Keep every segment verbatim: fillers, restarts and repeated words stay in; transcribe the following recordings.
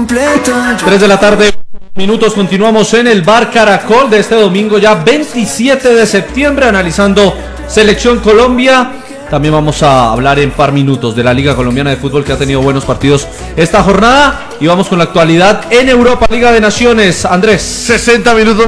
tres de la tarde, minutos, continuamos en el Bar Caracol de este domingo ya veintisiete de septiembre, analizando Selección Colombia. También vamos a hablar en par minutos de la Liga Colombiana de Fútbol, que ha tenido buenos partidos esta jornada, y vamos con la actualidad en Europa, Liga de Naciones. Andrés. sesenta minutos.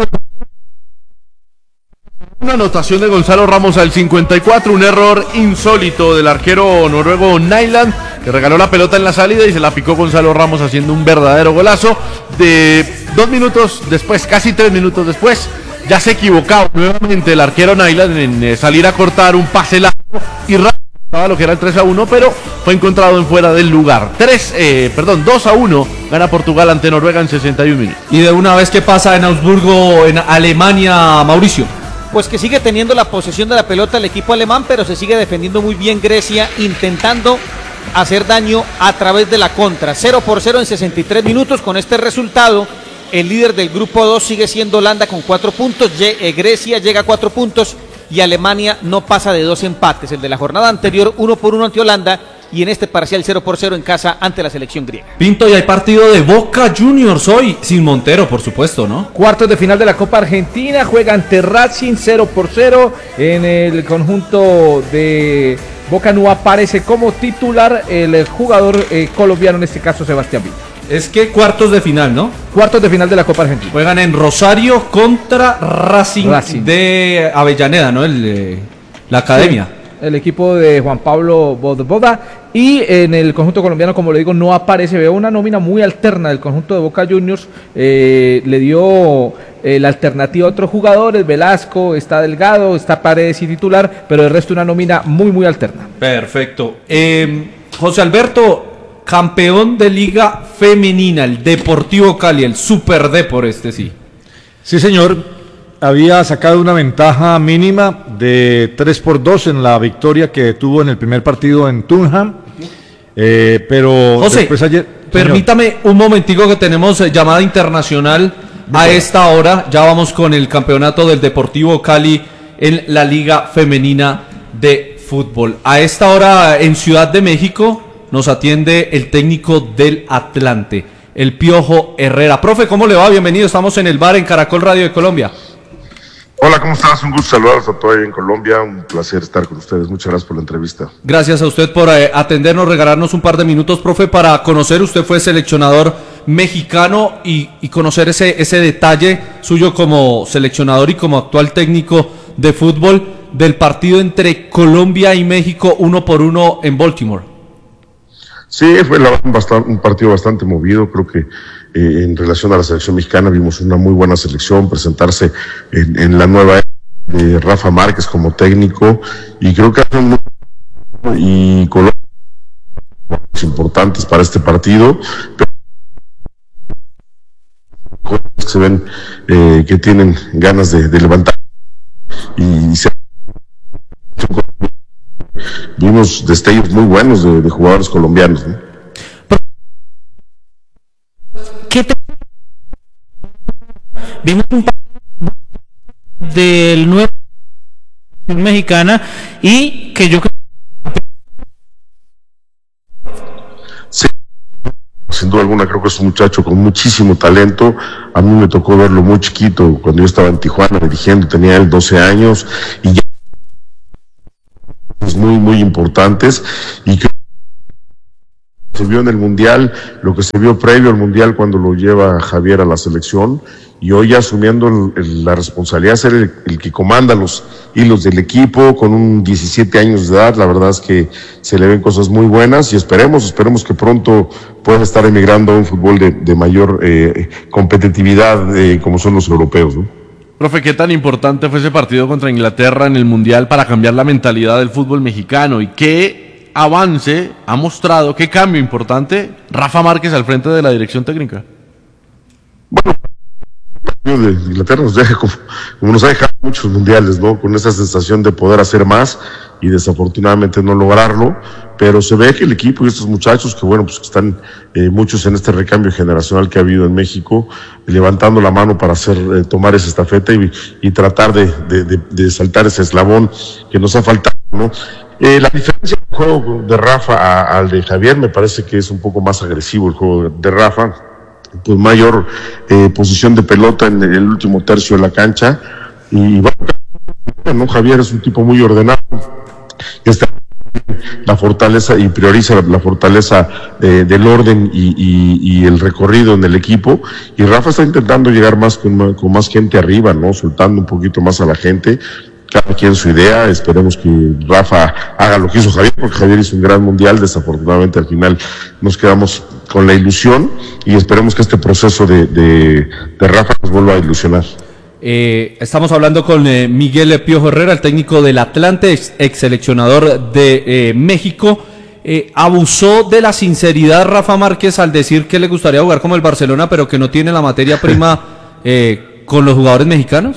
Una anotación de Gonzalo Ramos al cincuenta y cuatro, un error insólito del arquero noruego Nyland, que regaló la pelota en la salida y se la picó Gonzalo Ramos, haciendo un verdadero golazo. De dos minutos después, casi tres minutos después, ya se equivocaba nuevamente el arquero Nyland en eh, salir a cortar un pase largo y rápido lo que era el tres a uno, pero fue encontrado en fuera del lugar. tres, eh, perdón, dos a uno gana Portugal ante Noruega en sesenta y un minutos. Y de una vez, ¿qué pasa en Augsburgo, en Alemania, Mauricio? Pues que sigue teniendo la posesión de la pelota el equipo alemán, pero se sigue defendiendo muy bien Grecia, intentando hacer daño a través de la contra. cero por cero en sesenta y tres minutos. Con este resultado, el líder del grupo dos sigue siendo Holanda con cuatro puntos, Grecia llega a cuatro puntos y Alemania no pasa de dos empates. El de la jornada anterior, uno por uno ante Holanda, y en este parcial cero por cero en casa ante la selección griega. Pinto, y hay partido de Boca Juniors hoy, sin Montero, por supuesto, ¿no? Cuartos de final de la Copa Argentina, juega ante Racing cero por cero. En el conjunto de Boca no aparece como titular el jugador eh, colombiano, en este caso Sebastián Villa. Es que cuartos de final, ¿no? Cuartos de final de la Copa Argentina. Juegan en Rosario contra Racing, Racing. de Avellaneda, ¿no? El, eh, la academia. Sí. El equipo de Juan Pablo Boda, y en el conjunto colombiano, como le digo, no aparece. Veo una nómina muy alterna del conjunto de Boca Juniors. Eh, le dio eh, la alternativa a otros jugadores. Velasco, está Delgado, está Paredes y titular, pero el resto una nómina muy muy alterna. Perfecto. eh, José Alberto, campeón de Liga Femenina, el Deportivo Cali, el Super Depor, este sí. Sí, señor. Había sacado una ventaja mínima de tres por dos en la victoria que tuvo en el primer partido en Tunham, eh, pero José, después ayer... Permítame señor. un momentico, que tenemos eh, llamada internacional a esta hora. Ya vamos con el campeonato del Deportivo Cali en la Liga Femenina de Fútbol. A esta hora en Ciudad de México nos atiende el técnico del Atlante, el Piojo Herrera. Profe, ¿cómo le va? Bienvenido, estamos en el bar en Caracol Radio de Colombia. Hola, ¿cómo estás? Un gusto saludarlos a todos ahí en Colombia, un placer estar con ustedes, muchas gracias por la entrevista. Gracias a usted por eh, atendernos, regalarnos un par de minutos, profe, para conocer. Usted fue seleccionador mexicano y, y conocer ese, ese detalle suyo como seleccionador y como actual técnico de fútbol del partido entre Colombia y México, uno por uno en Baltimore. Sí, fue la, bastante, un partido bastante movido. Creo que eh, en relación a la selección mexicana vimos una muy buena selección presentarse en, en la nueva era de Rafa Márquez como técnico, y creo que hacen muy y Colombia importantes para este partido, pero se ven eh, que tienen ganas de, de levantar y se vimos destellos muy buenos de, de jugadores colombianos, ¿no? ¿Qué te... Vimos un partido del nuevo mexicana y que yo creo... Sí, sin duda alguna creo que es un muchacho con muchísimo talento. A mí me tocó verlo muy chiquito cuando yo estaba en Tijuana dirigiendo, tenía él doce años y ya muy muy importantes, y que se vio en el Mundial, lo que se vio previo al Mundial cuando lo lleva Javier a la selección, y hoy asumiendo el, el, la responsabilidad de ser el, el que comanda los hilos del equipo con un diecisiete años de edad. La verdad es que se le ven cosas muy buenas y esperemos, esperemos que pronto pueda estar emigrando a un fútbol de, de mayor eh, competitividad eh, como son los europeos, ¿no? Profe, ¿qué tan importante fue ese partido contra Inglaterra en el Mundial para cambiar la mentalidad del fútbol mexicano? ¿Y qué avance ha mostrado, qué cambio importante Rafa Márquez al frente de la dirección técnica? Bueno, el partido de Inglaterra nos deja como, como nos ha dejado muchos mundiales, ¿no? Con esa sensación de poder hacer más y desafortunadamente no lograrlo, pero se ve que el equipo y estos muchachos que bueno, pues están eh, muchos en este recambio generacional que ha habido en México, levantando la mano para hacer eh, tomar esa estafeta y, y tratar de, de, de, de saltar ese eslabón que nos ha faltado, ¿no? Eh, la diferencia del juego de Rafa a, al de Javier, me parece que es un poco más agresivo el juego de Rafa. pues mayor eh, posición de pelota en el último tercio de la cancha. Y bueno, ¿no? Javier es un tipo muy ordenado, está la fortaleza y prioriza la, la fortaleza eh, del orden y, y, y el recorrido en el equipo, y Rafa está intentando llegar más con, con más gente arriba, ¿no? Soltando un poquito más a la gente, cada quien su idea. Esperemos que Rafa haga lo que hizo Javier, porque Javier hizo un gran mundial. Desafortunadamente al final nos quedamos con la ilusión, y esperemos que este proceso de, de, de Rafa nos vuelva a ilusionar. Eh, estamos hablando con eh, Miguel Piojo Herrera, el técnico del Atlante, ex, ex seleccionador de eh, México. Eh, ¿Abusó de la sinceridad Rafa Márquez al decir que le gustaría jugar como el Barcelona, pero que no tiene la materia prima eh, con los jugadores mexicanos?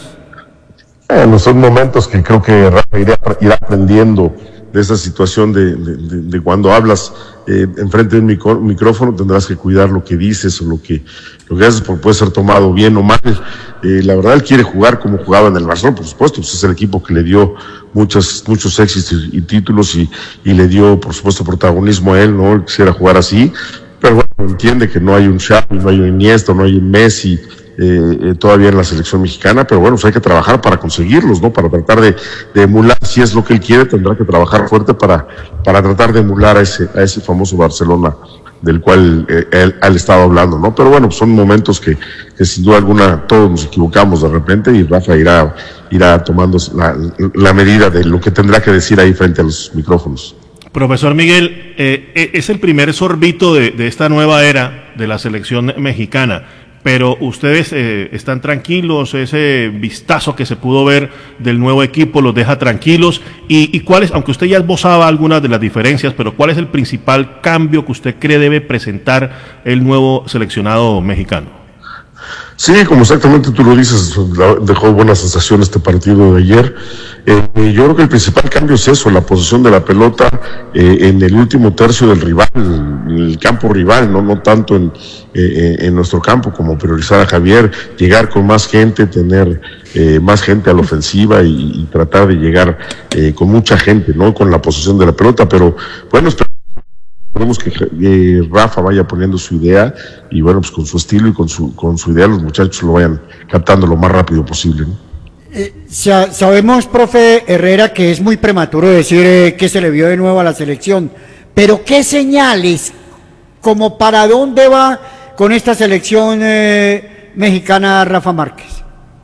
Bueno, son momentos que creo que Rafa irá, irá aprendiendo de esa situación de, de, de, de cuando hablas eh, enfrente de un micro, micrófono, tendrás que cuidar lo que dices o lo que, lo que haces, porque puede ser tomado bien o mal. Eh, la verdad, él quiere jugar como jugaba en el Barcelona, por supuesto, pues es el equipo que le dio muchos, muchos éxitos y, y títulos y, y le dio, por supuesto, protagonismo a él, ¿no? Él quisiera jugar así, pero bueno, entiende que no hay un Xavi, no hay un Iniesta, no hay un Messi, Eh, eh, todavía en la selección mexicana, pero bueno, pues hay que trabajar para conseguirlos, ¿no? Para tratar de, de emular, si es lo que él quiere, tendrá que trabajar fuerte para, para tratar de emular a ese, a ese famoso Barcelona del cual eh, él, él estaba hablando, ¿no? Pero bueno, pues son momentos que, que sin duda alguna todos nos equivocamos de repente, y Rafa irá, irá tomando la, la medida de lo que tendrá que decir ahí frente a los micrófonos. Profesor Miguel, eh, es el primer sorbito de, de esta nueva era de la selección mexicana, pero ustedes eh, están tranquilos, ese vistazo que se pudo ver del nuevo equipo los deja tranquilos, y, y cuál es, aunque usted ya esbozaba algunas de las diferencias, pero cuál es el principal cambio que usted cree debe presentar el nuevo seleccionado mexicano. Sí, como exactamente tú lo dices, dejó buena sensación este partido de ayer. Eh, yo creo que el principal cambio es eso, la posesión de la pelota eh, en el último tercio del rival, en el campo rival, no no tanto en, eh, en nuestro campo, como priorizar a Javier, llegar con más gente, tener eh, más gente a la ofensiva y, y tratar de llegar eh, con mucha gente, ¿no? Con la posesión de la pelota, pero bueno, esperemos que eh, Rafa vaya poniendo su idea, y bueno, pues con su estilo y con su con su idea los muchachos lo vayan captando lo más rápido posible, ¿no? Eh, sa sabemos, profe Herrera, que es muy prematuro decir eh, que se le vio de nuevo a la selección, pero ¿qué señales, como para dónde va con esta selección eh, mexicana Rafa Márquez?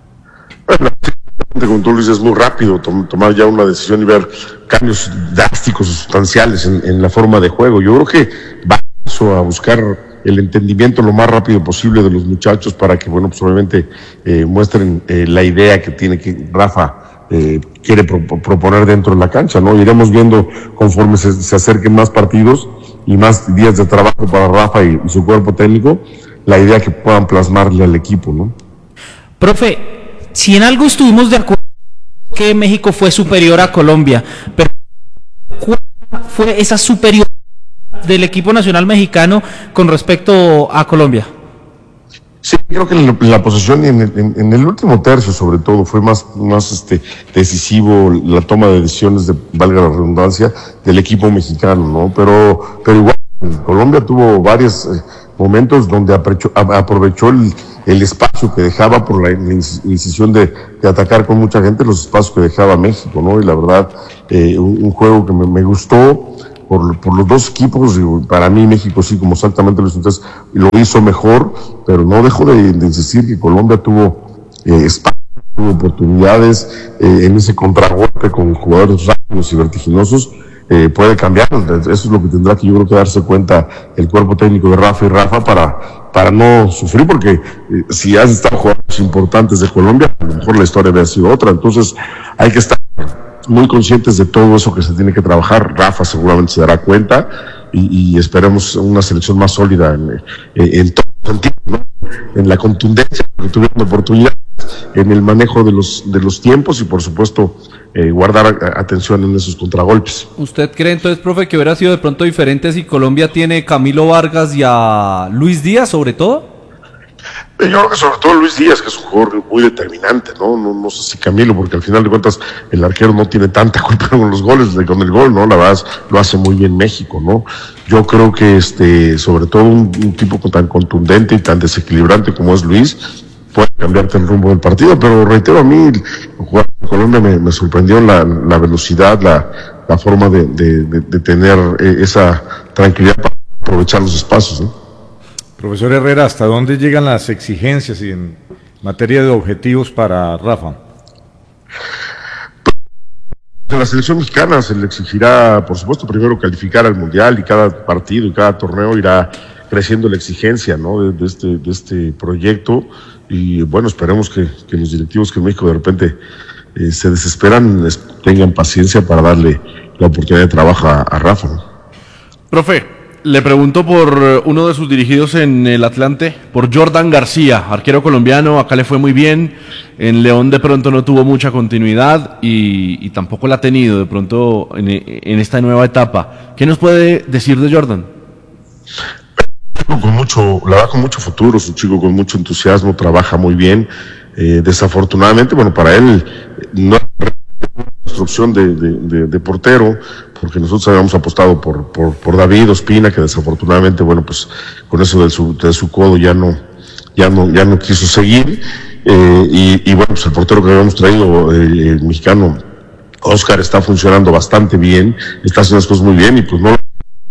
Bueno, como tú lo dices, es muy rápido tom tomar ya una decisión y ver cambios drásticos, sustanciales en, en la forma de juego. Yo creo que va eso, a buscar el entendimiento lo más rápido posible de los muchachos para que, bueno, pues obviamente eh, muestren eh, la idea que tiene que Rafa eh, quiere pro proponer dentro de la cancha, ¿no? Iremos viendo conforme se, se acerquen más partidos y más días de trabajo para Rafa y, y su cuerpo técnico, la idea que puedan plasmarle al equipo, ¿no? Profe, si en algo estuvimos de acuerdo que México fue superior a Colombia, pero ¿cuál fue esa superioridad del equipo nacional mexicano con respecto a Colombia? Sí, creo que en la posesión y en el, en, en el último tercio, sobre todo, fue más, más este, decisivo la toma de decisiones, de, valga la redundancia, del equipo mexicano, ¿no? Pero, pero igual, Colombia tuvo varios eh, momentos donde aprovechó, aprovechó el, el espacio que dejaba por la incisión de, de atacar con mucha gente, los espacios que dejaba México, ¿no? Y la verdad, eh, un, un juego que me, me gustó por, por los dos equipos, y para mí México sí, como exactamente lo hizo, entonces, lo hizo mejor, pero no dejo de, de insistir que Colombia tuvo eh, espacio, tuvo oportunidades eh, en ese contragolpe con jugadores rápidos y vertiginosos. Eh, puede cambiar, eso es lo que tendrá que yo creo que darse cuenta el cuerpo técnico de Rafa y Rafa para, para no sufrir, porque eh, si has estado jugadores importantes de Colombia, a lo mejor la historia habría sido otra. Entonces hay que estar muy conscientes de todo eso que se tiene que trabajar. Rafa seguramente se dará cuenta, y, y esperemos una selección más sólida en, en, en todo sentido, ¿no? En la contundencia, porque tuvieron oportunidades, en el manejo de los, de los tiempos y por supuesto eh, guardar atención en esos contragolpes. ¿Usted cree entonces, profe, que hubiera sido de pronto diferente si Colombia tiene Camilo Vargas y a Luis Díaz sobre todo? Yo creo que sobre todo Luis Díaz, que es un jugador muy determinante, ¿no? No, no sé si Camilo, porque al final de cuentas el arquero no tiene tanta culpa con los goles, con el gol, ¿no? La verdad lo hace muy bien México, ¿no? Yo creo que este, sobre todo un, un tipo tan contundente y tan desequilibrante como es Luis, puede cambiarte el rumbo del partido, pero reitero, a mí jugar en Colombia me, me sorprendió la, la velocidad, la, la forma de, de, de, de tener eh, esa tranquilidad para aprovechar los espacios, ¿no? Profesor Herrera, ¿hasta dónde llegan las exigencias en materia de objetivos para Rafa? En la selección mexicana se le exigirá, por supuesto, primero calificar al Mundial, y cada partido y cada torneo irá creciendo la exigencia, ¿no? de, de, este, de este proyecto, y bueno, esperemos que, que los directivos que en México de repente eh, se desesperan, les tengan paciencia para darle la oportunidad de trabajo a, a Rafa, ¿no? Profe, le pregunto por uno de sus dirigidos en el Atlante, por Jordan García, arquero colombiano. Acá le fue muy bien, en León de pronto no tuvo mucha continuidad y, y tampoco la ha tenido de pronto en, en esta nueva etapa. ¿Qué nos puede decir de Jordan? Con mucho, la verdad, con mucho futuro, es un chico con mucho entusiasmo, trabaja muy bien. Eh, desafortunadamente, bueno, para él no hay opción de, de, de, de portero, porque nosotros habíamos apostado por, por, por David Ospina, que desafortunadamente, bueno, pues con eso de su, de su codo ya no, ya no, ya no quiso seguir, eh, y, y bueno, pues el portero que habíamos traído, eh, el mexicano Oscar, está funcionando bastante bien, está haciendo las cosas muy bien, y pues no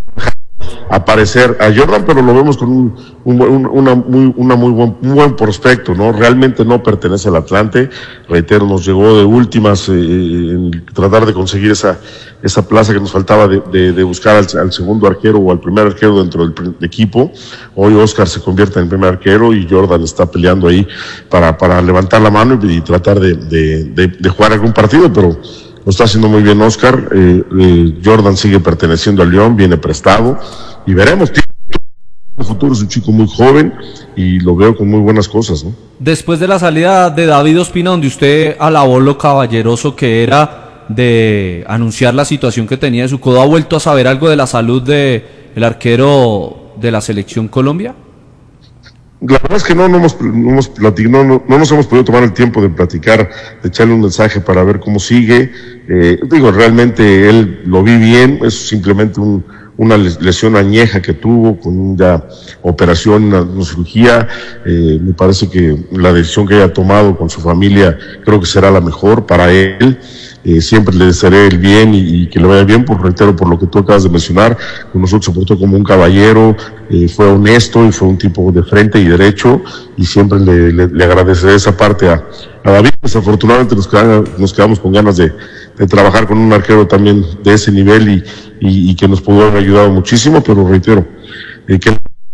aparecer a Jordan, pero lo vemos con un, un, un una muy una muy buen un buen prospecto, ¿no? Realmente no pertenece al Atlante, reitero, nos llegó de últimas eh, en tratar de conseguir esa esa plaza que nos faltaba de, de, de buscar al, al segundo arquero o al primer arquero dentro del equipo. Hoy Oscar se convierte en el primer arquero y Jordan está peleando ahí para para levantar la mano y, y tratar de, de, de, de jugar algún partido, pero lo está haciendo muy bien Oscar. eh, eh, Jordan sigue perteneciendo al León, viene prestado, y veremos. Tiene un futuro, es un chico muy joven y lo veo con muy buenas cosas, ¿no? Después de la salida de David Ospina, donde usted alabó lo caballeroso que era de anunciar la situación que tenía de su codo, ¿ha vuelto a saber algo de la salud de el arquero de la selección Colombia? La verdad es que no, no, hemos, no, hemos platic, no, no, no nos hemos podido tomar el tiempo de platicar, de echarle un mensaje para ver cómo sigue. Eh, digo, realmente él lo vi bien, es simplemente un, una lesión añeja que tuvo con una operación, una, una cirugía. Eh, me parece que la decisión que haya tomado con su familia creo que será la mejor para él. Eh, siempre le desearé el bien y, y que le vaya bien, por reitero, por lo que tú acabas de mencionar. Con nosotros se portó como un caballero, eh, fue honesto y fue un tipo de frente y derecho, y siempre le, le, le agradeceré esa parte a, a David. Desafortunadamente nos quedamos, nos quedamos con ganas de, de trabajar con un arquero también de ese nivel y, y, y que nos pudo haber ayudado muchísimo, pero reitero, eh, que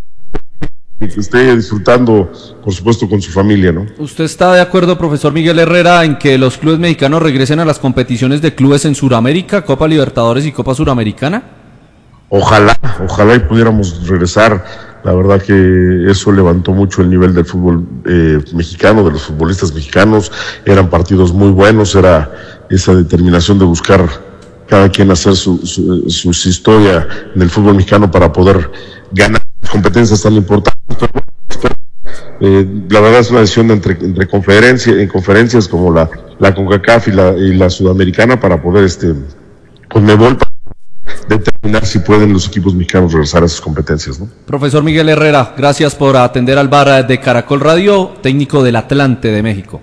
que esté disfrutando, por supuesto, con su familia, ¿no? ¿Usted está de acuerdo, profesor Miguel Herrera, en que los clubes mexicanos regresen a las competiciones de clubes en Sudamérica, Copa Libertadores y Copa Suramericana? Ojalá, ojalá y pudiéramos regresar. La verdad que eso levantó mucho el nivel del fútbol eh, mexicano, de los futbolistas mexicanos. Eran partidos muy buenos, era esa determinación de buscar cada quien hacer su, su, su, su historia en el fútbol mexicano para poder ganar competencias tan importantes. Pero, pero, eh, la verdad es una decisión de entre, entre conferencias, en conferencias como la, la CONCACAF y la, y la Sudamericana, para poder este Conmebol determinar si pueden los equipos mexicanos regresar a esas competencias, ¿no? Profesor Miguel Herrera, gracias por atender al bar de Caracol Radio, técnico del Atlante de México.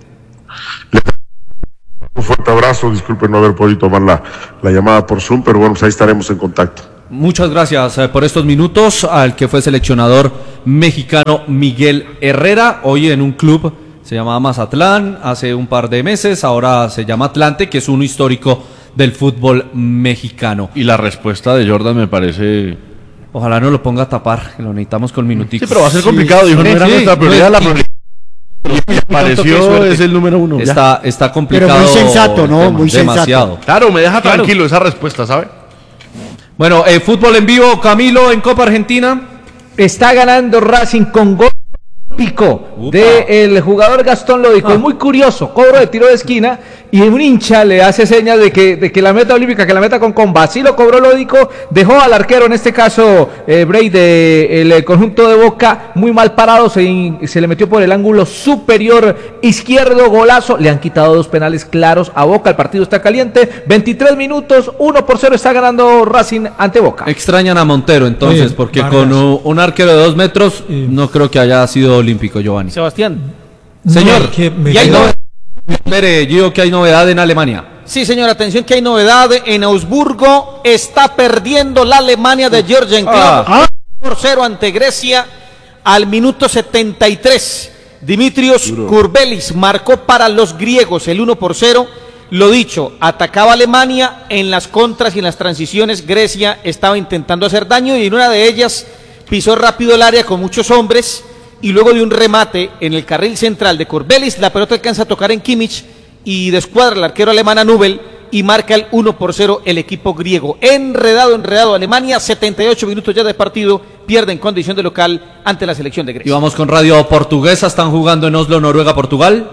Un fuerte abrazo, disculpen no haber podido tomar la, la llamada por Zoom, pero bueno, pues ahí estaremos en contacto. Muchas gracias eh, por estos minutos al que fue seleccionador mexicano Miguel Herrera, hoy en un club, se llamaba Mazatlán, hace un par de meses, ahora se llama Atlante, que es uno histórico del fútbol mexicano. Y la respuesta de Jordan me parece... Ojalá no lo ponga a tapar, que lo necesitamos con minuticos. Sí, pero va a ser complicado, dijo, sí, no era sí, nuestra prioridad, no, la y, prioridad. Y apareció, es el número uno. Está, está complicado. Pero muy sensato, ¿no? Muy demasiado. sensato. Claro, me deja Claro. tranquilo esa respuesta, ¿sabe? Bueno, eh, fútbol en vivo, Camilo, en Copa Argentina. Está ganando Racing con gol olímpico del jugador Gastón Lodico. Ah. Es muy curioso, cobro de tiro de esquina y un hincha le hace señas de que, de que la meta olímpica, que la meta con comba. Así lo cobró Lodico, dejó al arquero, en este caso eh, Bray del de, conjunto de Boca, muy mal parado, se, se le metió por el ángulo superior izquierdo, golazo. Le han quitado dos penales claros a Boca, el partido está caliente, veintitrés minutos, uno por cero está ganando Racing ante Boca. Extrañan a Montero entonces, Oye, porque Vargas. con un, un arquero de dos metros eh. no creo que haya sido olímpico, Giovanni. Sebastián. Señor, no, que me y hay novedad. Espere, Gio, que hay novedad en Alemania. Sí, señor, atención que hay novedad en Augsburgo. Está perdiendo la Alemania de Jürgen Klopp ah. por cero ante Grecia al minuto setenta y tres. Dimitrios Duro. Kurbelis marcó para los griegos el uno por cero. Lo dicho, atacaba Alemania en las contras y en las transiciones. Grecia estaba intentando hacer daño y en una de ellas pisó rápido el área con muchos hombres y luego de un remate en el carril central de Kurbelis, la pelota alcanza a tocar en Kimmich y descuadra el arquero alemán a Nubel y marca el uno por cero el equipo griego. Enredado, enredado Alemania, setenta y ocho minutos ya de partido, pierde en condición de local ante la selección de Grecia. Y vamos con Radio Portuguesa, están jugando en Oslo, Noruega, Portugal.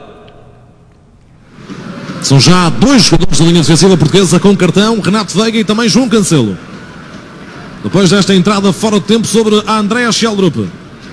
São já dois jogadores da linha defensiva portuguesa com cartão, Renato Veiga e também João Cancelo. Depois desta entrada fora de tempo sobre a Andrea Schjelderup.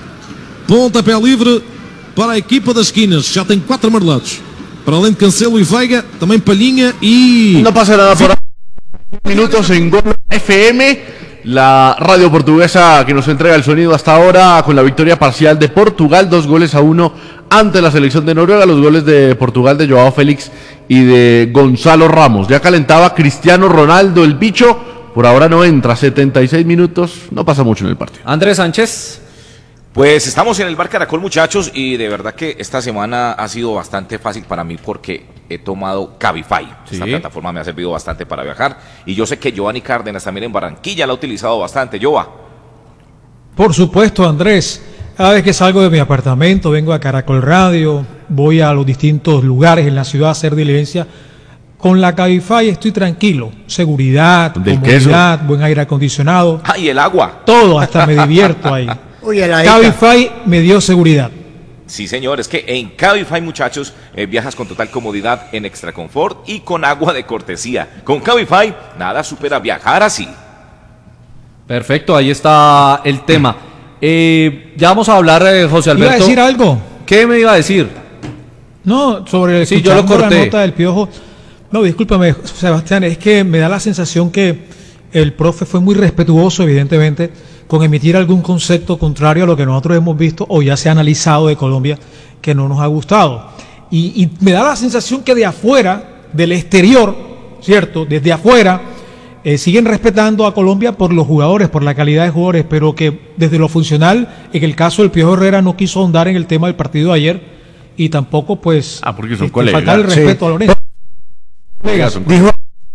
Pontapé livre para a equipa das esquinas, já tem quatro amarelados. Para além de Cancelo y Veiga, también Palhinha y... No pasa nada por minutos en Gol F M, la radio portuguesa que nos entrega el sonido hasta ahora con la victoria parcial de Portugal, dos goles a uno ante la selección de Noruega, los goles de Portugal de Joao Félix y de Gonzalo Ramos. Ya calentaba Cristiano Ronaldo, el bicho, por ahora no entra, setenta y seis minutos, no pasa mucho en el partido. Andrés Sánchez. Pues estamos en el Bar Caracol, muchachos, y de verdad que esta semana ha sido bastante fácil para mí porque he tomado Cabify. ¿Sí? Esta plataforma me ha servido bastante para viajar y yo sé que Giovanni Cárdenas también en Barranquilla la ha utilizado bastante. Giova. Por supuesto, Andrés. Cada vez que salgo de mi apartamento, vengo a Caracol Radio, voy a los distintos lugares en la ciudad a hacer diligencia. Con la Cabify estoy tranquilo. Seguridad, comodidad, buen aire acondicionado. Ah, y el agua. Todo, hasta me divierto ahí. Uy, Cabify me dio seguridad. Sí, señor, es que en Cabify, muchachos, eh, viajas con total comodidad en extra confort y con agua de cortesía. Con Cabify, nada supera viajar así. Perfecto, ahí está el tema. Eh, ya vamos a hablar, eh, José Alberto. ¿Iba a decir algo? ¿Qué me iba a decir? No, sobre sí, yo lo corté. La nota del Piojo. No, discúlpame, Sebastián, es que me da la sensación que el profe fue muy respetuoso, evidentemente, con emitir algún concepto contrario a lo que nosotros hemos visto o ya se ha analizado de Colombia que no nos ha gustado. Y, y me da la sensación que de afuera, del exterior, ¿cierto? Desde afuera, eh, siguen respetando a Colombia por los jugadores, por la calidad de jugadores, pero que desde lo funcional, en el caso del Piojo Herrera, no quiso ahondar en el tema del partido de ayer y tampoco, pues, ah, porque son este, colegas. faltar el respeto sí. a Lorenzo. Dijo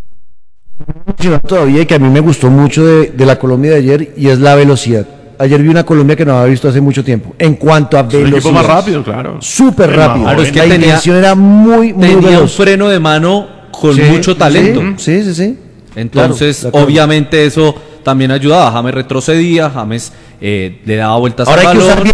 todavía que a mí me gustó mucho de, de la Colombia de ayer y es la velocidad. Ayer vi una Colombia que no había visto hace mucho tiempo. En cuanto a velocidad. Un equipo más rápido, claro. Súper rápido. Claro, es que la tenía, intención era muy, muy tenía veloz. un freno de mano con sí, mucho talento. Sí, sí, sí. Entonces, claro, obviamente eso también ayudaba. James retrocedía, James eh, le daba vueltas Ahora al balón.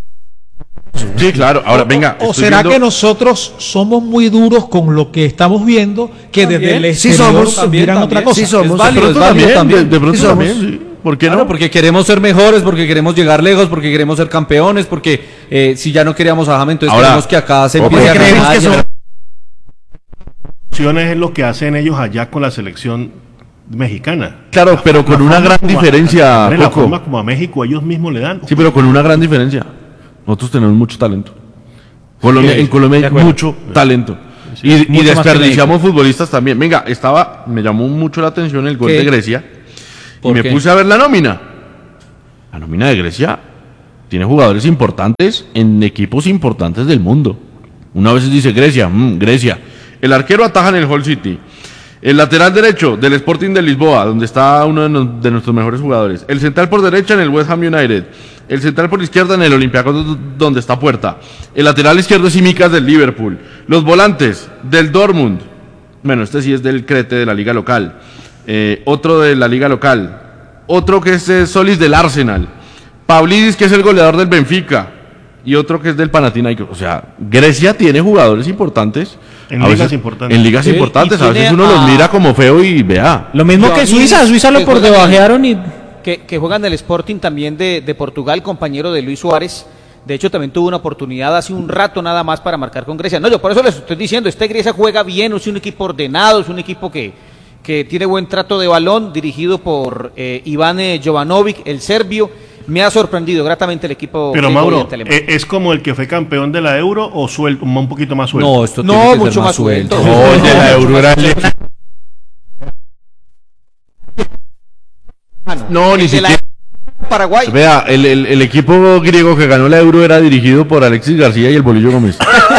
Sí, claro. Ahora, venga. ¿O será viendo... que nosotros somos muy duros con lo que estamos viendo que también, desde el exterior sí somos, también, también, otra cosa? Sí somos. Es válido, es válido también. De, de pronto sí también, sí. ¿Por qué no? Claro, porque queremos ser mejores, porque queremos llegar lejos, porque queremos ser campeones, porque eh, si ya no queríamos a James, entonces ahora, queremos que acá se empiece a ganar. Son... Es lo que hacen ellos allá con la selección mexicana. Claro, la, pero con una gran diferencia. A, la forma como a México ellos mismos le dan. Sí, pero con una gran diferencia. Nosotros tenemos mucho talento. Colombia, sí, en Colombia hay mucho talento. Sí, y, y desperdiciamos futbolistas también. Venga, estaba, me llamó mucho la atención el gol ¿Qué? de Grecia. Y me qué? puse a ver la nómina. La nómina de Grecia tiene jugadores importantes en equipos importantes del mundo. Una vez dice Grecia, mmm, Grecia. El arquero ataja en el Hull City. El lateral derecho del Sporting de Lisboa, donde está uno de, no, de nuestros mejores jugadores. El central por derecha en el West Ham United. El central por izquierda en el Olympiacos, donde está Puerta. El lateral izquierdo es Simicas del Liverpool. Los volantes del Dortmund. Bueno, este sí es del Crete de la liga local. Eh, otro de la liga local. Otro que es eh, Solis del Arsenal. Pavlidis, que es el goleador del Benfica. y otro que es del Panathinaikos. O sea, Grecia tiene jugadores importantes. En a ligas veces, importantes. En ligas Sí, importantes. y A veces tiene uno a- los mira como feo y vea. Lo mismo que Joaquín, Suiza, Suiza lo que por juega en el- debajearon y que, que juega en el Sporting también de, de Portugal, compañero de Luis Suárez. De hecho, también tuvo una oportunidad hace un rato nada más para marcar con Grecia. No, yo por eso les estoy diciendo, este Grecia juega bien, es un equipo ordenado, es un equipo que, que tiene buen trato de balón, dirigido por eh, Iván eh, Jovanovic, el serbio. Me ha sorprendido gratamente el equipo. Pero de Mauro, Oriente Alemán. ¿e- ¿es como el que fue campeón de la Euro o suelto, un poquito más suelto? No, esto No, tiene que mucho ser más más suelto. suelto. No, el de la Euro era el- No, ni El de la- siquiera. Paraguay. Vea, el, el, el equipo griego que ganó la Euro era dirigido por Alexis García y el Bolillo Gómez.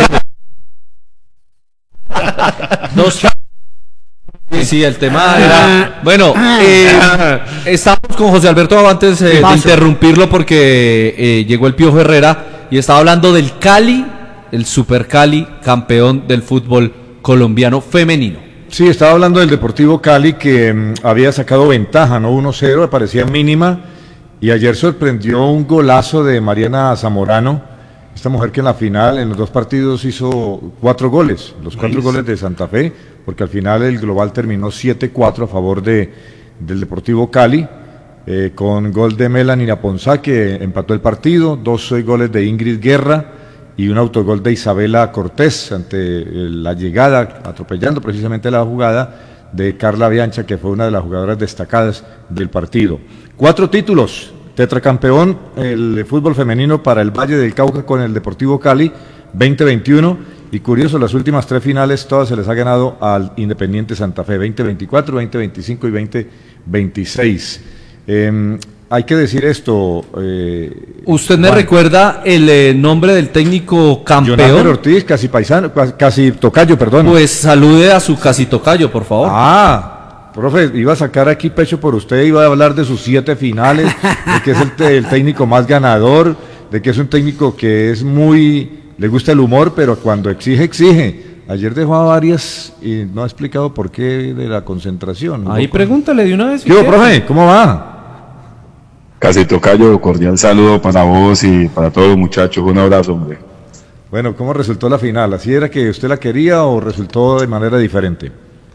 Dos cha- Sí, sí, el tema era... Bueno, eh, estamos con José Alberto antes eh, de Paso. interrumpirlo porque eh, llegó el Piojo Herrera y estaba hablando del Cali, el Super Cali, campeón del fútbol colombiano femenino. Sí, estaba hablando del Deportivo Cali que mm, había sacado ventaja, ¿no? uno cero, parecía mínima, y ayer sorprendió un golazo de Mariana Zamorano, esta mujer que en la final, en los dos partidos hizo cuatro goles, los cuatro Nice. goles de Santa Fe, porque al final el global terminó siete cuatro a favor de, del Deportivo Cali, eh, con gol de Melanie Aponzá, que empató el partido, dos eh, goles de Ingrid Guerra, y un autogol de Isabela Cortés ante eh, la llegada, atropellando precisamente la jugada de Carla Biancha, que fue una de las jugadoras destacadas del partido. Cuatro títulos, tetracampeón el fútbol femenino para el Valle del Cauca con el Deportivo Cali, veinte veintiuno, y curioso, las últimas tres finales todas se les ha ganado al Independiente Santa Fe, veinte veinticuatro, veinte veinticinco y veinte veintiséis. Eh, hay que decir esto. Eh, ¿Usted me Juan, recuerda el eh, nombre del técnico Jonathan campeón? Ortiz, casi paisano, casi tocayo, perdón. Pues salude a su casi tocayo, por favor. Ah, profe, iba a sacar aquí pecho por usted, iba a hablar de sus siete finales, de que es el, te- el técnico más ganador, de que es un técnico que es muy, le gusta el humor, pero cuando exige, exige. Ayer dejó a varias y no ha explicado por qué de la concentración. Ahí pregúntale de una vez. si ¿Qué hubo, quiere. profe? ¿Cómo va? Casi tocayo, cordial saludo para vos y para todos los muchachos. Un abrazo, hombre. Bueno, ¿cómo resultó la final? ¿Así era que usted la quería o resultó de manera diferente?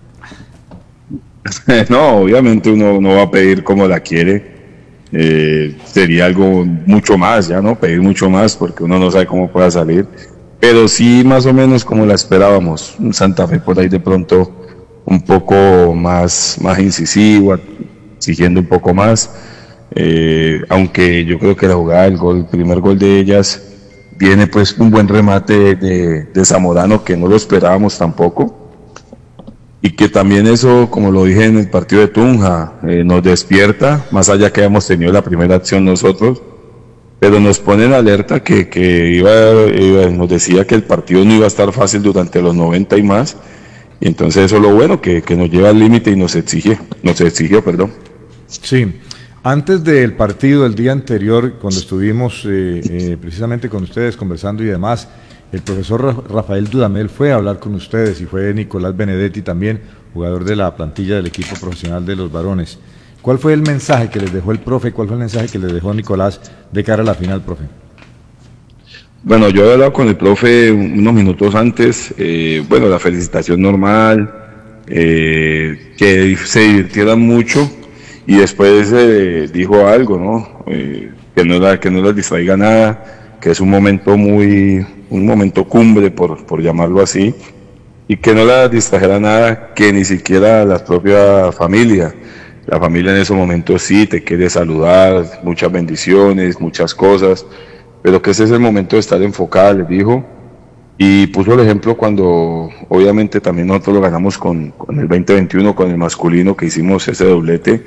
No, obviamente uno no va a pedir como la quiere. Eh, sería algo mucho más, ya, ¿no? Pedir mucho más porque uno no sabe cómo pueda salir. Pero sí, más o menos como la esperábamos. Un Santa Fe por ahí de pronto un poco más, más incisivo, exigiendo un poco más. Eh, aunque yo creo que la jugada, el gol, el primer gol de ellas, viene pues un buen remate de, de Zamorano que no lo esperábamos tampoco. Y que también eso, como lo dije en el partido de Tunja, eh, nos despierta, más allá que hemos tenido la primera acción nosotros, pero nos pone en alerta que, que iba, iba, nos decía que el partido no iba a estar fácil durante los noventa y más, y entonces eso es lo bueno, que, que nos lleva al límite y nos exige, nos exigió, perdón. Sí, antes del partido, el día anterior, cuando estuvimos eh, eh, precisamente con ustedes conversando y demás, el profesor Ra- Rafael Dudamel fue a hablar con ustedes y fue Nicolás Benedetti también, jugador de la plantilla del equipo profesional de los varones. ¿Cuál fue el mensaje que les dejó el profe? ¿Cuál fue el mensaje que les dejó Nicolás de cara a la final, profe? Bueno, yo he hablado con el profe unos minutos antes, eh, bueno, la felicitación normal, eh, que se divirtieran mucho, y después eh, dijo algo, ¿no? Eh, que no la, que no les distraiga nada, que es un momento muy, un momento cumbre, por, por llamarlo así, y que no la distrajera nada, que ni siquiera la propia familia. La familia en esos momentos sí te quiere saludar, muchas bendiciones, muchas cosas, pero que ese es el momento de estar enfocada, les dijo, y puso el ejemplo cuando obviamente también nosotros lo ganamos con, con el veinte veintiuno, con el masculino, que hicimos ese doblete,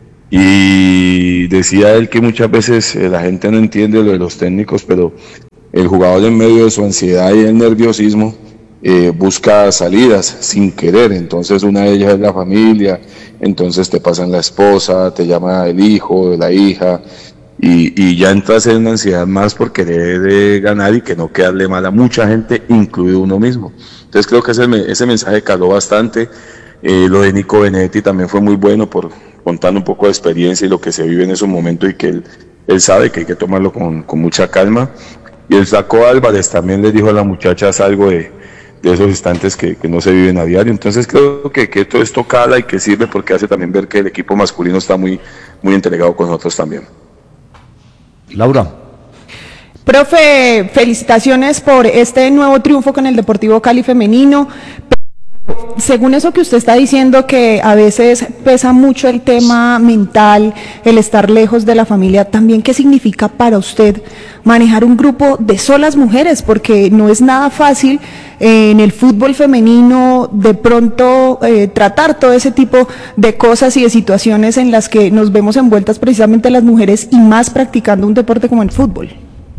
y decía él que muchas veces eh, la gente no entiende lo de los técnicos, pero el jugador en medio de su ansiedad y el nerviosismo eh, busca salidas sin querer, entonces una de ellas es la familia, entonces te pasan la esposa, te llama el hijo, la hija, y, y ya entras en una ansiedad más por querer eh, ganar y que no quedarle mal a mucha gente, incluido uno mismo. Entonces creo que ese, ese mensaje caló bastante. Eh, lo de Nico Benedetti también fue muy bueno, por contando un poco de experiencia y lo que se vive en esos momentos, y que él, él sabe que hay que tomarlo con, con mucha calma. Y el Flaco Álvarez también les dijo a las muchachas algo de, de esos instantes que, que no se viven a diario. Entonces creo que, que todo esto cala y que sirve porque hace también ver que el equipo masculino está muy, muy entregado con nosotros también. Laura. Profe, felicitaciones por este nuevo triunfo con el Deportivo Cali femenino. Según eso que usted está diciendo, que a veces pesa mucho el tema mental, el estar lejos de la familia, también, ¿qué significa para usted manejar un grupo de solas mujeres? Porque no es nada fácil eh, en el fútbol femenino de pronto eh, tratar todo ese tipo de cosas y de situaciones en las que nos vemos envueltas precisamente las mujeres, y más practicando un deporte como el fútbol.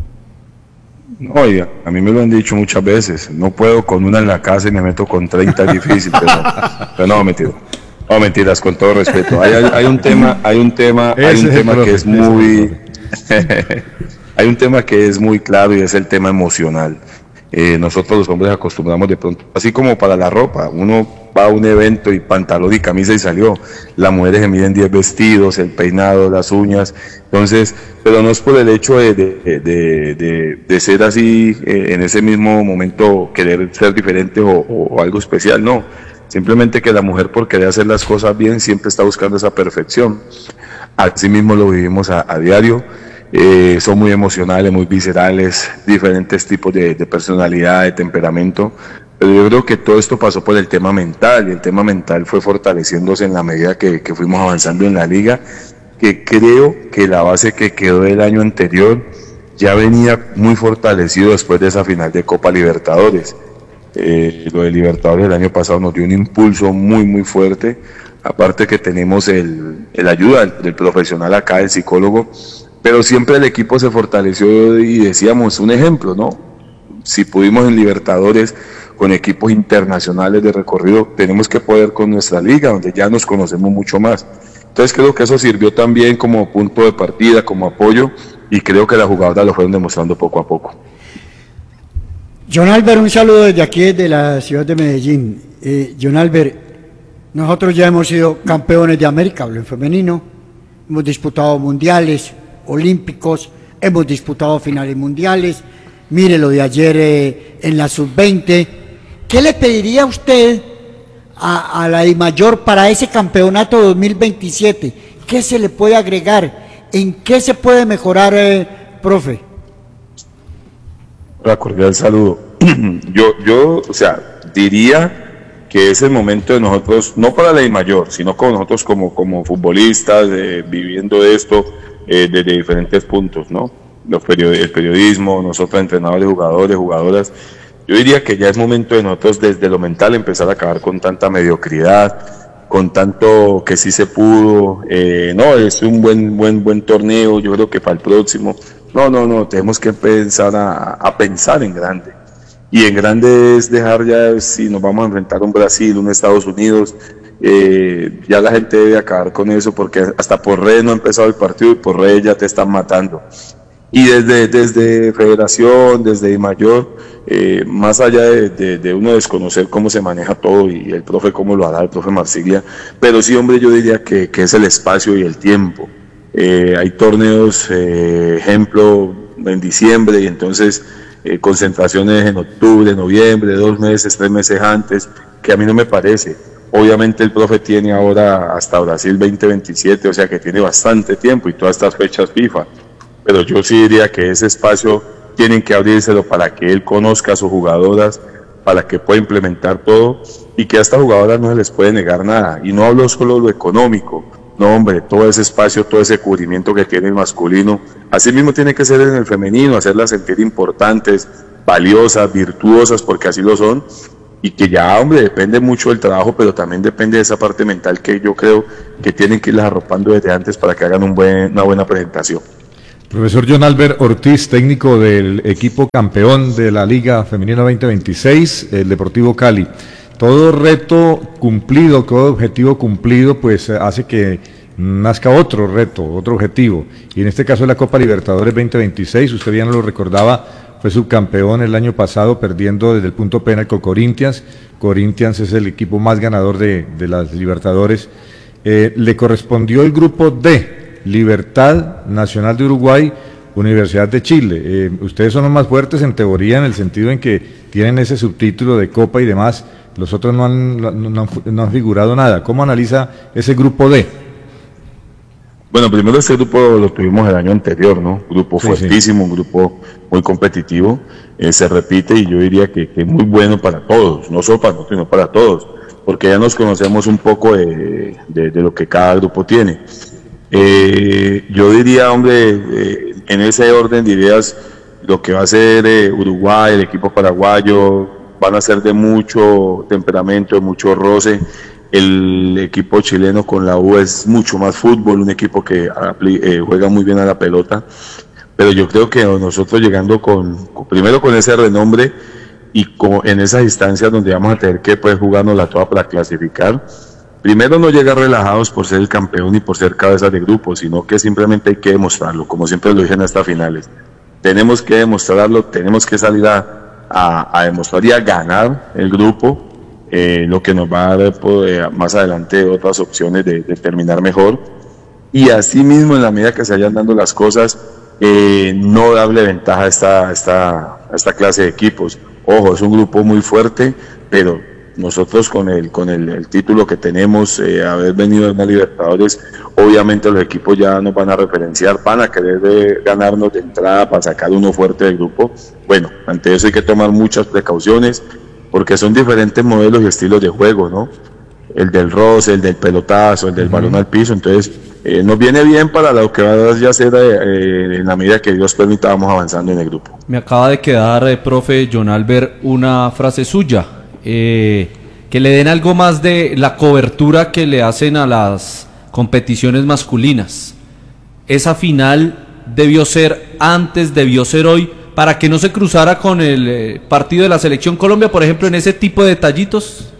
Oiga, a mí me lo han dicho muchas veces, no puedo con una en la casa y me meto con treinta, es difícil, pero, pero no, mentira, no, mentiras, con todo respeto. Hay, hay, hay un tema, hay un tema, hay un tema que es muy, hay un tema que es muy claro y es el tema emocional. Eh, nosotros los hombres acostumbramos de pronto, así como para la ropa, uno va a un evento y pantalón y camisa y salió. Las mujeres se miden diez vestidos, el peinado, las uñas, entonces, pero no es por el hecho de, de, de, de, de ser así eh, en ese mismo momento querer ser diferente o, o, o algo especial, no. Simplemente que la mujer, por querer hacer las cosas bien, siempre está buscando esa perfección. Así mismo lo vivimos a, a diario. Eh, son muy emocionales, muy viscerales, diferentes tipos de, de personalidad, de temperamento, pero yo creo que todo esto pasó por el tema mental, y el tema mental fue fortaleciéndose en la medida que, que fuimos avanzando en la liga, que creo que la base que quedó del año anterior ya venía muy fortalecido después de esa final de Copa Libertadores. Eh, lo de Libertadores del año pasado nos dio un impulso muy muy fuerte, aparte que tenemos el, el ayuda del, del profesional acá, el psicólogo, pero siempre el equipo se fortaleció y decíamos, un ejemplo, ¿no? Si pudimos en Libertadores con equipos internacionales de recorrido, tenemos que poder con nuestra liga, donde ya nos conocemos mucho más. Entonces creo que eso sirvió también como punto de partida, como apoyo, y creo que las jugadoras lo fueron demostrando poco a poco. John Albert, un saludo desde aquí, desde la ciudad de Medellín. Eh, John Albert, nosotros ya hemos sido campeones de América, hablo en femenino, hemos disputado mundiales, olímpicos, hemos disputado finales mundiales, mire lo de ayer eh, en la sub veinte. ¿Qué le pediría usted a, a la DIMAYOR para ese campeonato dos mil veintisiete? ¿Qué se le puede agregar? ¿En qué se puede mejorar, eh, profe? Hola, cordial saludo. yo, yo, o sea, diría que es el momento de nosotros, no para la DIMAYOR, sino con nosotros como, como futbolistas, eh, viviendo esto, Eh, desde diferentes puntos, ¿no? Los period el periodismo, nosotros entrenadores, jugadores, jugadoras. Yo diría que ya es momento de nosotros desde lo mental empezar a acabar con tanta mediocridad, con tanto que sí se pudo, eh, no, es un buen, buen, buen torneo, yo creo que para el próximo. No, no, no, tenemos que empezar a, a pensar en grande. Y en grande es dejar ya, si nos vamos a enfrentar a un Brasil, un Estados Unidos, Eh, ya la gente debe acabar con eso, porque hasta por redes no ha empezado el partido y por redes ya te están matando. Y desde, desde Federación, desde DIMAYOR, eh, más allá de, de, de uno desconocer cómo se maneja todo y el profe cómo lo hará, el profe Marsiglia, pero sí, hombre, yo diría que, que es el espacio y el tiempo. Eh, hay torneos, eh, ejemplo, en diciembre, y entonces eh, concentraciones en octubre, noviembre, dos meses, tres meses antes, que a mí no me parece. Obviamente el profe tiene ahora hasta Brasil veinte veintisiete, o sea que tiene bastante tiempo y todas estas fechas FIFA, pero yo sí diría que ese espacio tienen que abrírselo para que él conozca a sus jugadoras, para que pueda implementar todo y que a estas jugadoras no se les puede negar nada. Y no hablo solo de lo económico, no, hombre, todo ese espacio, todo ese cubrimiento que tiene el masculino, así mismo tiene que ser en el femenino, hacerlas sentir importantes, valiosas, virtuosas, porque así lo son. Y que ya, hombre, depende mucho del trabajo, pero también depende de esa parte mental que yo creo que tienen que irlas arropando desde antes para que hagan un buen, una buena presentación. Profesor John Albert Ortiz, técnico del equipo campeón de la Liga Femenina veinte veintiséis, el Deportivo Cali. Todo reto cumplido, todo objetivo cumplido, pues hace que nazca otro reto, otro objetivo. Y en este caso la Copa Libertadores veinte veintiséis, usted bien lo recordaba, fue subcampeón el año pasado, perdiendo desde el punto penal con Corinthians. Corinthians es el equipo más ganador de, de las Libertadores. Eh, le correspondió el grupo D, Libertad, Nacional de Uruguay, Universidad de Chile. Eh, ustedes son los más fuertes en teoría en el sentido en que tienen ese subtítulo de Copa y demás. Los otros no han, no, no, no han figurado nada. ¿Cómo analiza ese grupo D? Bueno, primero ese grupo lo tuvimos el año anterior, ¿no? Grupo Sí, fuertísimo, un grupo muy competitivo, eh, se repite y yo diría que, que muy bueno para todos, no solo para nosotros, sino para todos, porque ya nos conocemos un poco de, de, de lo que cada grupo tiene. Eh, yo diría, hombre, eh, en ese orden dirías lo que va a ser eh, Uruguay, el equipo paraguayo, van a ser de mucho temperamento, de mucho roce. El equipo chileno con la U es mucho más fútbol, un equipo que eh, juega muy bien a la pelota, pero yo creo que nosotros llegando con, con primero con ese renombre y con, en esas instancias donde vamos a tener que pues jugárnosla toda para clasificar, primero no llegar relajados por ser el campeón y por ser cabeza de grupo, sino que simplemente hay que demostrarlo, como siempre lo dije en estas finales, tenemos que demostrarlo, tenemos que salir a, a, a demostrar y a ganar el grupo. Eh, lo que nos va a dar pues, más adelante otras opciones de, de terminar mejor, y así mismo en la medida que se vayan dando las cosas, eh, no darle ventaja a esta, a, esta, a esta clase de equipos. Ojo, es un grupo muy fuerte, pero nosotros con el, con el, el título que tenemos, eh, haber venido a una Libertadores, obviamente los equipos ya nos van a referenciar, van a querer de, ganarnos de entrada para sacar uno fuerte del grupo. Bueno, ante eso hay que tomar muchas precauciones, porque son diferentes modelos y estilos de juego, ¿no? El del roce, el del pelotazo, el del uh-huh. balón al piso, entonces eh, nos viene bien para lo que va a ya ser eh, en la medida que Dios permita vamos avanzando en el grupo. Me acaba de quedar, eh, profe John Albert, una frase suya, eh, que le den algo más de la cobertura que le hacen a las competiciones masculinas. Esa final debió ser antes, debió ser hoy, para que no se cruzara con el eh, partido de la Selección Colombia, por ejemplo, en ese tipo de detallitos.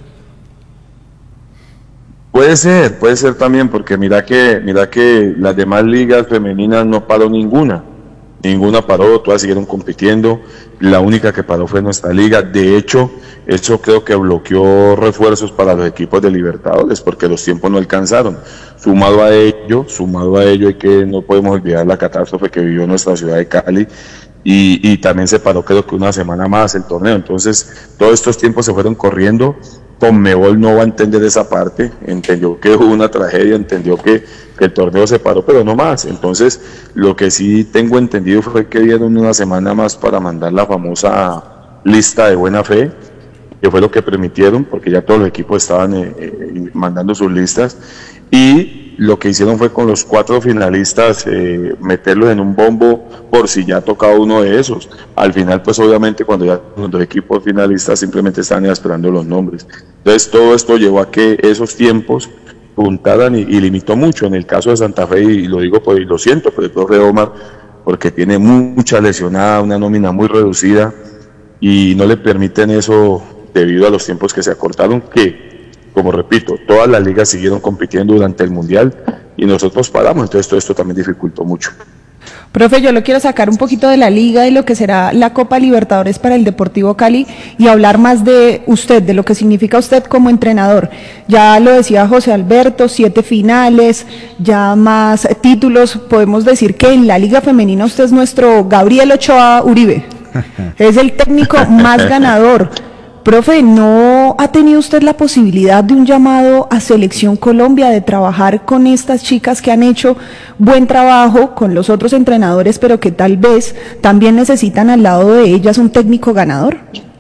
Puede ser, puede ser también, porque mira que mira que las demás ligas femeninas no paró ninguna, ninguna paró, todas siguieron compitiendo, la única que paró fue nuestra liga. De hecho, eso creo que bloqueó refuerzos para los equipos de Libertadores, porque los tiempos no alcanzaron. Sumado a ello, sumado a ello, hay que no podemos olvidar la catástrofe que vivió nuestra ciudad de Cali, Y, y también se paró creo que una semana más el torneo, entonces todos estos tiempos se fueron corriendo. Conmebol no va a entender esa parte, entendió que hubo una tragedia, entendió que, que el torneo se paró, pero no más. Entonces lo que sí tengo entendido fue que dieron una semana más para mandar la famosa lista de buena fe, que fue lo que permitieron, porque ya todos los equipos estaban eh, eh, mandando sus listas, y lo que hicieron fue con los cuatro finalistas eh, meterlos en un bombo por si ya tocaba uno de esos. Al final, pues obviamente cuando ya los dos equipos finalistas simplemente estaban esperando los nombres. Entonces todo esto llevó a que esos tiempos juntaran y, y limitó mucho. En el caso de Santa Fe, y lo digo pues, y lo siento por el profe Omar, porque tiene mucha lesionada, una nómina muy reducida, y no le permiten eso debido a los tiempos que se acortaron, que como repito, todas las ligas siguieron compitiendo durante el Mundial y nosotros paramos, entonces todo esto también dificultó mucho. Profe, yo lo quiero sacar un poquito de la liga y lo que será la Copa Libertadores para el Deportivo Cali y hablar más de usted, de lo que significa usted como entrenador. Ya lo decía José Alberto, siete finales, ya más títulos, podemos decir que en la liga femenina usted es nuestro Gabriel Ochoa Uribe, es el técnico más ganador. Profe, ¿no ha tenido usted la posibilidad de un llamado a Selección Colombia, de trabajar con estas chicas que han hecho buen trabajo con los otros entrenadores, pero que tal vez también necesitan al lado de ellas un técnico ganador?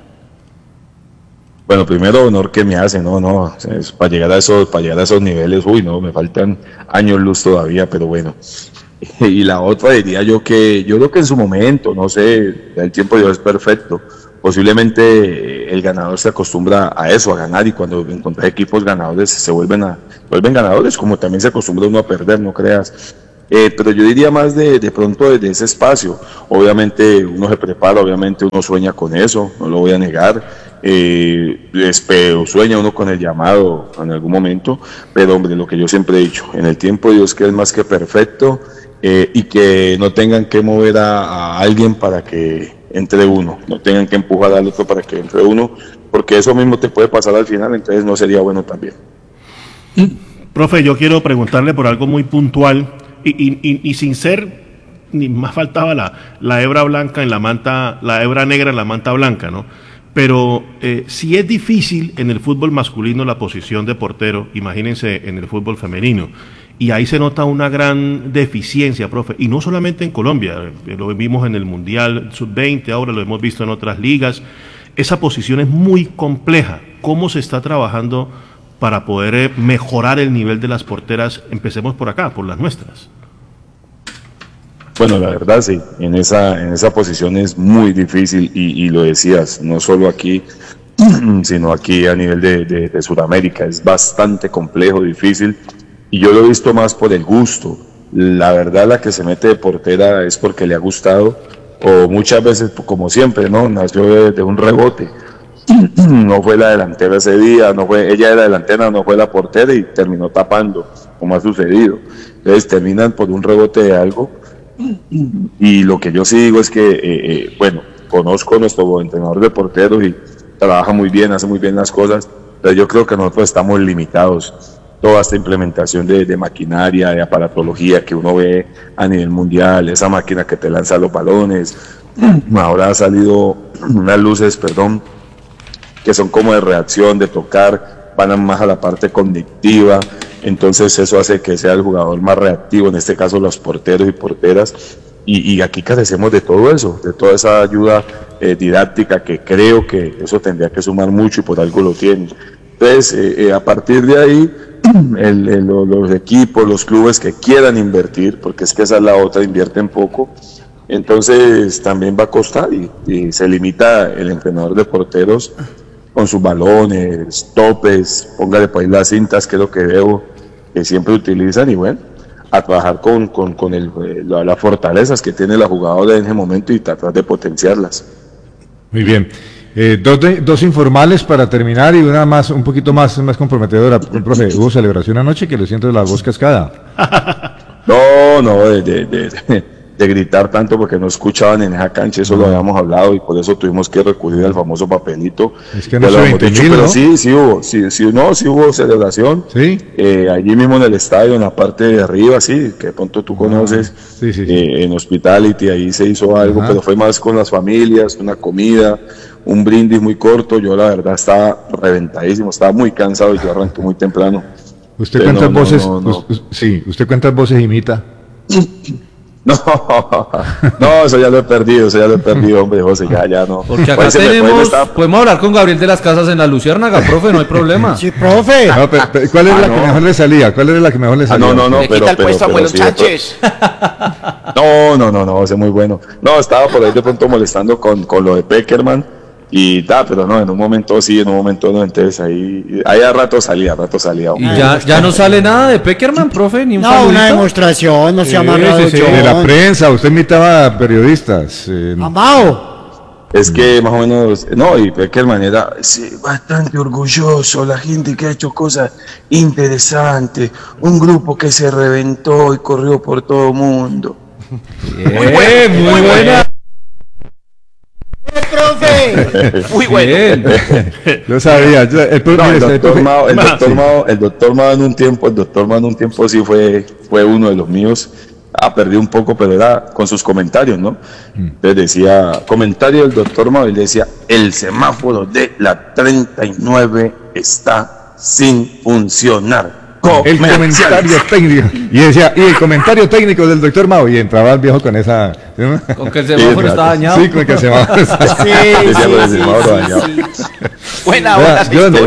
Bueno, primero honor que me hace, no, no, es para llegar a esos, para llegar a esos niveles, uy, no, me faltan años luz todavía, pero bueno. Y la otra diría yo que, yo creo que en su momento, no sé, el tiempo de Dios es perfecto. Posiblemente el ganador se acostumbra a eso, a ganar, y cuando encuentra equipos ganadores se vuelven a vuelven ganadores, como también se acostumbra uno a perder, no creas. Eh, pero yo diría más de, de pronto desde ese espacio. Obviamente uno se prepara, obviamente uno sueña con eso, no lo voy a negar. Eh, espero, sueña uno con el llamado en algún momento, pero hombre, lo que yo siempre he dicho, en el tiempo de Dios, que es más que perfecto, eh, y que no tengan que mover a, a alguien para que entre uno, no tengan que empujar al otro para que entre uno, porque eso mismo te puede pasar al final, entonces no sería bueno también. Profe, yo quiero preguntarle por algo muy puntual y, y, y, y sin ser ni más faltaba la, la hebra blanca en la manta, la hebra negra en la manta blanca, ¿no? Pero eh, si es difícil en el fútbol masculino la posición de portero, imagínense en el fútbol femenino. Y ahí se nota una gran deficiencia, profe, y no solamente en Colombia, eh, lo vimos en el Mundial sub veinte, ahora lo hemos visto en otras ligas. Esa posición es muy compleja. ¿Cómo se está trabajando para poder eh, mejorar el nivel de las porteras? Empecemos por acá, por las nuestras. Bueno, la verdad sí, en esa, en esa posición es muy difícil y, y lo decías, no solo aquí, sino aquí a nivel de, de, de Sudamérica, es bastante complejo, difícil. Y yo lo he visto más por el gusto. La verdad, la que se mete de portera es porque le ha gustado, o muchas veces, como siempre, ¿no? Nació de, de un rebote. No fue la delantera ese día, no fue, ella era delantera, no fue la portera y terminó tapando, como ha sucedido. Entonces terminan por un rebote de algo. Y lo que yo sí digo es que, eh, eh, bueno, conozco a nuestro entrenador de porteros y trabaja muy bien, hace muy bien las cosas, pero yo creo que nosotros estamos limitados. Toda esta implementación de, de maquinaria, de aparatología que uno ve a nivel mundial, esa máquina que te lanza los balones, ahora ha salido unas luces, perdón, que son como de reacción, de tocar, van más a la parte cognitiva, entonces eso hace que sea el jugador más reactivo, en este caso los porteros y porteras, y, y aquí carecemos de todo eso, de toda esa ayuda eh, didáctica que creo que eso tendría que sumar mucho y por algo lo tiene. Entonces, eh, eh, a partir de ahí, el, el, los equipos, los clubes que quieran invertir, porque es que esa es la otra, invierten poco, entonces también va a costar y, y se limita el entrenador de porteros con sus balones, topes, póngale por ahí las cintas, que es lo que veo que siempre utilizan, y bueno, a trabajar con, con, con el, la, las fortalezas que tiene la jugadora en ese momento y tratar de potenciarlas. Muy bien. Eh, dos, de, dos informales para terminar y una más, un poquito más, más comprometedora. Profe, ¿hubo celebración anoche que le siento la voz cascada? No, no, de, de, de, de, de gritar tanto porque no escuchaban en esa cancha, eso no. Lo habíamos hablado y por eso tuvimos que recurrir al famoso papelito. Es que no se veinte mil, pero ¿no? sí, sí hubo, sí, sí, no, sí hubo celebración. Sí. Eh, allí mismo en el estadio, en la parte de arriba, sí, que de pronto tú conoces, ah, sí, sí, sí. Eh, en Hospitality, ahí se hizo algo, Ajá. Pero fue más con las familias, una comida, un brindis muy corto. Yo la verdad estaba reventadísimo, estaba muy cansado y yo arranqué muy temprano. ¿Usted cuántas no, voces? No, no, no. Sí, ¿usted cuántas voces imita? No, no, eso ya lo he perdido, eso ya lo he perdido, hombre, José, ya, ya no. Porque acá tenemos, estaba... podemos hablar con Gabriel de las Casas en la Luciérnaga, profe, no hay problema. Sí, profe. No, pero, pero, ¿cuál es ah, la no. que mejor le salía? ¿Cuál era la que mejor le salía? Ah, no, no, no, le pero, quita el pero, puesto pero, a Abuelo sí, Sánchez. No, no, no, no, ese es muy bueno. No, estaba por ahí de pronto molestando con, con lo de Peckerman. Y ta, pero no, en un momento sí, en un momento no, entonces ahí, ahí a rato salía, a rato salía. ¿Y ya, ya no sale nada de Peckerman, profe? Ni un no, saludito? Una demostración, no se ha amarrado sí, sí, sí. De la prensa, usted imitaba a periodistas. Eh, Amado. Es que más o menos, no, y Peckerman era sí, bastante orgulloso, la gente que ha hecho cosas interesantes, un grupo que se reventó y corrió por todo el mundo. Bien, muy buena. Muy buena. Profe. Muy bueno. Yo sabía. Yo, el, no, el, doctor Mao, el, doctor Mao, el doctor Mao en un tiempo, el doctor Mao en un tiempo sí fue, fue uno de los míos. Ha perdido un poco, pero era con sus comentarios, ¿no? Entonces decía, comentario del doctor Mao, él decía, el semáforo de la treinta y nueve está sin funcionar. El comentario técnico. Y decía, y el comentario técnico del doctor Mao. Y entraba el viejo con esa. ¿no? Con que el semáforo sí, está dañado. Sí, con que el semáforo está sí, sí, sí, dañado. Sí, sí. Buena, buena.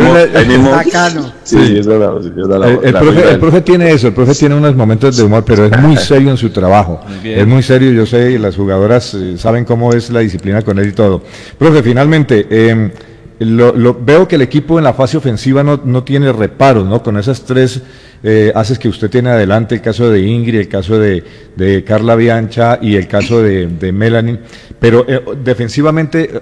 Sí, es verdad. El profe, el profe tiene eso. El profe tiene unos momentos de humor, pero es muy serio en su trabajo. Muy es muy serio, yo sé, y las jugadoras eh, saben cómo es la disciplina con él y todo. Profe, finalmente. Eh, Lo, lo, veo que el equipo en la fase ofensiva no, no tiene reparos, ¿no? Con esas tres eh, haces que usted tiene adelante, el caso de Ingrid, el caso de, de Carla Biancha y el caso de, de Melanie, pero eh, defensivamente